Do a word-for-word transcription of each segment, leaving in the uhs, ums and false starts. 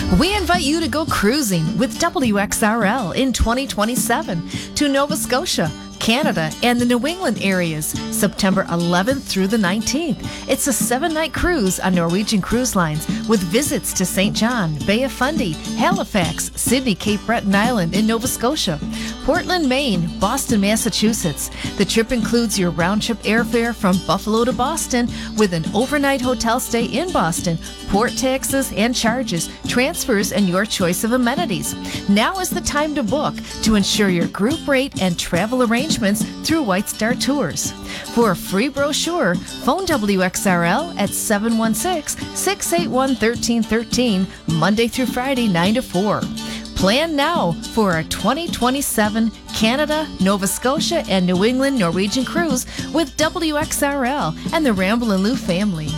We invite you to go cruising with W X R L in twenty twenty-seven to Nova Scotia, Canada, and the New England areas, September eleventh through the nineteenth. It's a seven-night cruise on Norwegian Cruise Lines with visits to Saint John, Bay of Fundy, Halifax, Sydney, Cape Breton Island, and Nova Scotia, Portland, Maine, Boston, Massachusetts. The trip includes your round-trip airfare from Buffalo to Boston with an overnight hotel stay in Boston, port taxes and charges, transfers, and your choice of amenities. Now is the time to book to ensure your group rate and travel arrangements through White Star Tours. For a free brochure, phone W X R L at seven one six, six eight one, one three one three, Monday through Friday, nine to four. Plan now for a twenty twenty-seven Canada, Nova Scotia, and New England Norwegian cruise with W X R L and the Ramble and Lou family.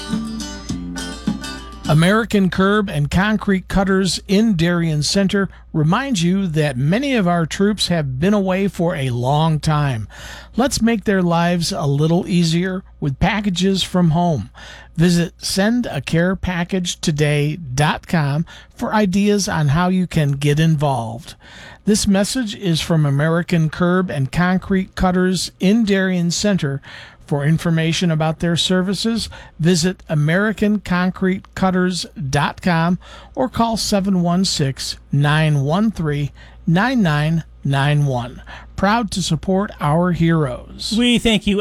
American Curb and Concrete Cutters in Darien Center reminds you that many of our troops have been away for a long time. Let's make their lives a little easier with packages from home. Visit send a care package today dot com for ideas on how you can get involved. This message is from American Curb and Concrete Cutters in Darien Center. For information about their services, visit American Concrete Cutters dot com or call seven one six, nine one three, nine nine nine one. Proud to support our heroes. We thank you,